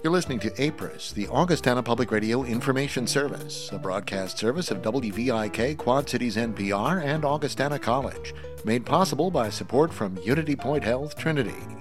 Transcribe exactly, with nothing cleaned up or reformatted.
You're listening to APRIS, the Augustana Public Radio Information Service, a broadcast service of W V I K, Quad Cities N P R, and Augustana College, made possible by support from Unity Point Health Trinity.